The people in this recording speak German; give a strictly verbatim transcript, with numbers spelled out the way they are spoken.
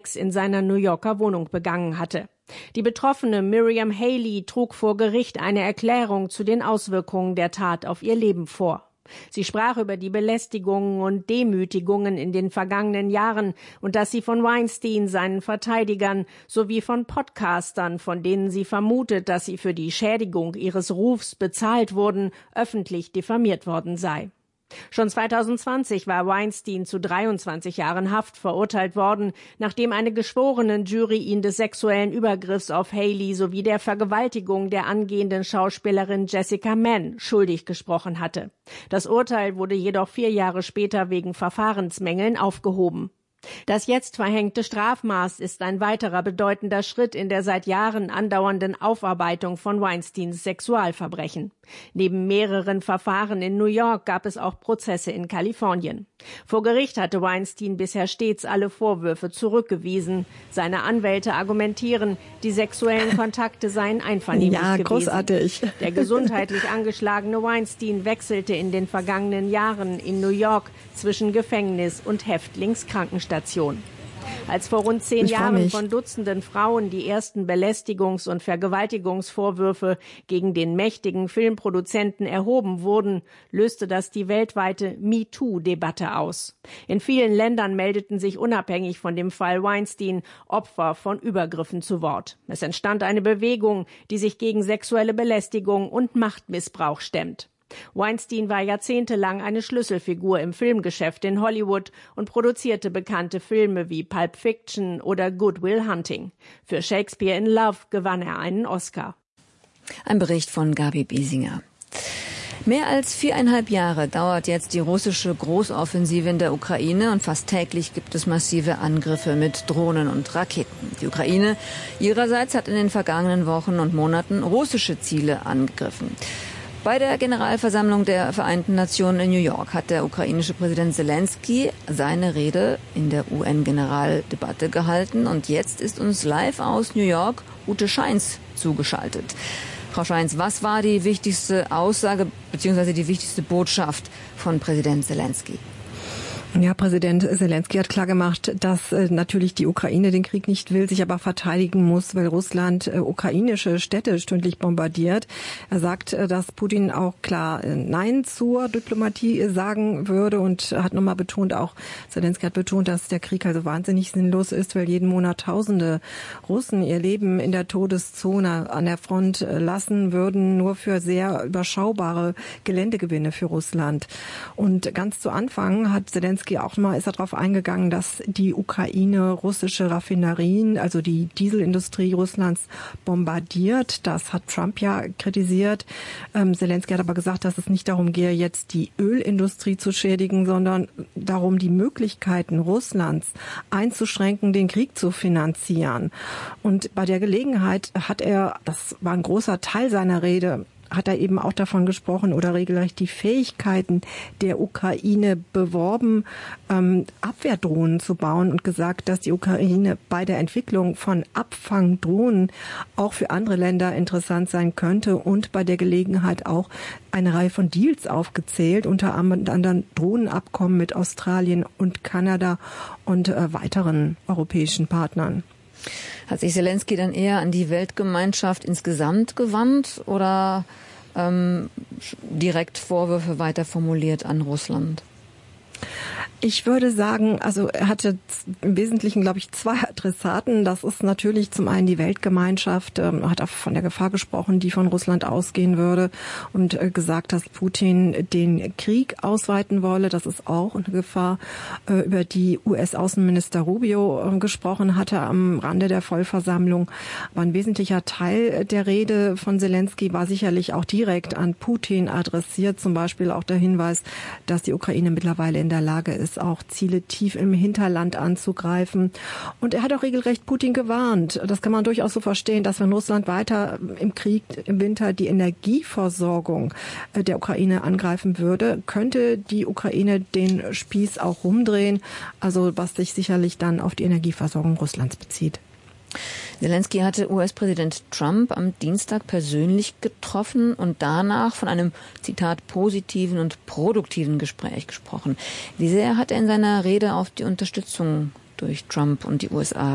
Sex in seiner New Yorker Wohnung begangen hatte. Die Betroffene Miriam Haley trug vor Gericht eine Erklärung zu den Auswirkungen der Tat auf ihr Leben vor. Sie sprach über die Belästigungen und Demütigungen in den vergangenen Jahren und dass sie von Weinstein, seinen Verteidigern sowie von Podcastern, von denen sie vermutet, dass sie für die Schädigung ihres Rufs bezahlt wurden, öffentlich diffamiert worden sei. Schon zweitausendzwanzig war Weinstein zu dreiundzwanzig Jahren Haft verurteilt worden, nachdem eine Geschworenenjury ihn des sexuellen Übergriffs auf Haley sowie der Vergewaltigung der angehenden Schauspielerin Jessica Mann schuldig gesprochen hatte. Das Urteil wurde jedoch vier Jahre später wegen Verfahrensmängeln aufgehoben. Das jetzt verhängte Strafmaß ist ein weiterer bedeutender Schritt in der seit Jahren andauernden Aufarbeitung von Weinsteins Sexualverbrechen. Neben mehreren Verfahren in New York gab es auch Prozesse in Kalifornien. Vor Gericht hatte Weinstein bisher stets alle Vorwürfe zurückgewiesen. Seine Anwälte argumentieren, die sexuellen Kontakte seien einvernehmlich ja, gewesen. Großartig. Der gesundheitlich angeschlagene Weinstein wechselte in den vergangenen Jahren in New York zwischen Gefängnis und Häftlingskrankenstationen. Als vor rund zehn Jahren von Dutzenden Frauen die ersten Belästigungs- und Vergewaltigungsvorwürfe gegen den mächtigen Filmproduzenten erhoben wurden, löste das die weltweite MeToo-Debatte aus. In vielen Ländern meldeten sich unabhängig von dem Fall Weinstein Opfer von Übergriffen zu Wort. Es entstand eine Bewegung, die sich gegen sexuelle Belästigung und Machtmissbrauch stemmt. Weinstein war jahrzehntelang eine Schlüsselfigur im Filmgeschäft in Hollywood und produzierte bekannte Filme wie Pulp Fiction oder Good Will Hunting. Für Shakespeare in Love gewann er einen Oscar. Ein Bericht von Gabi Biesinger. Mehr als viereinhalb Jahre dauert jetzt die russische Großoffensive in der Ukraine und fast täglich gibt es massive Angriffe mit Drohnen und Raketen. Die Ukraine ihrerseits hat in den vergangenen Wochen und Monaten russische Ziele angegriffen. Bei der Generalversammlung der Vereinten Nationen in New York hat der ukrainische Präsident Zelensky seine Rede in der U N-Generaldebatte gehalten. Und jetzt ist uns live aus New York Ute Scheins zugeschaltet. Frau Scheins, was war die wichtigste Aussage bzw. die wichtigste Botschaft von Präsident Zelensky? Ja, Präsident Zelensky hat klargemacht, dass äh, natürlich die Ukraine den Krieg nicht will, sich aber verteidigen muss, weil Russland äh, ukrainische Städte stündlich bombardiert. Er sagt, äh, dass Putin auch klar äh, Nein zur Diplomatie äh, sagen würde und hat nochmal betont, auch Zelensky hat betont, dass der Krieg also wahnsinnig sinnlos ist, weil jeden Monat Tausende Russen ihr Leben in der Todeszone an der Front äh, lassen würden, nur für sehr überschaubare Geländegewinne für Russland. Und ganz zu Anfang hat Zelensky auch mal ist darauf eingegangen, dass die Ukraine russische Raffinerien, also die Dieselindustrie Russlands bombardiert. Das hat Trump ja kritisiert. Ähm, Zelensky hat aber gesagt, dass es nicht darum gehe, jetzt die Ölindustrie zu schädigen, sondern darum, die Möglichkeiten Russlands einzuschränken, den Krieg zu finanzieren. Und bei der Gelegenheit hat er, das war ein großer Teil seiner Rede, hat er eben auch davon gesprochen oder regelrecht die Fähigkeiten der Ukraine beworben, ähm, Abwehrdrohnen zu bauen und gesagt, dass die Ukraine bei der Entwicklung von Abfangdrohnen auch für andere Länder interessant sein könnte und bei der Gelegenheit auch eine Reihe von Deals aufgezählt, unter anderem Drohnenabkommen mit Australien und Kanada und äh, weiteren europäischen Partnern. Hat sich Zelensky dann eher an die Weltgemeinschaft insgesamt gewandt oder ähm, direkt Vorwürfe weiter formuliert an Russland? Ich würde sagen, also er hatte im Wesentlichen, glaube ich, zwei Adressaten. Das ist natürlich zum einen die Weltgemeinschaft, ähm, hat auch von der Gefahr gesprochen, die von Russland ausgehen würde und äh, gesagt, dass Putin den Krieg ausweiten wolle. Das ist auch eine Gefahr, äh, über die U S-Außenminister Rubio äh, gesprochen hatte am Rande der Vollversammlung. Aber ein wesentlicher Teil der Rede von Zelensky war sicherlich auch direkt an Putin adressiert. Zum Beispiel auch der Hinweis, dass die Ukraine mittlerweile in der Lage ist, auch Ziele tief im Hinterland anzugreifen. Und er hat auch regelrecht Putin gewarnt. Das kann man durchaus so verstehen, dass wenn Russland weiter im Krieg im Winter die Energieversorgung der Ukraine angreifen würde, könnte die Ukraine den Spieß auch rumdrehen. Also was sich sicherlich dann auf die Energieversorgung Russlands bezieht. Zelensky hatte U S-Präsident Trump am Dienstag persönlich getroffen und danach von einem, Zitat, positiven und produktiven Gespräch gesprochen. Wie sehr hat er in seiner Rede auf die Unterstützung durch Trump und die U S A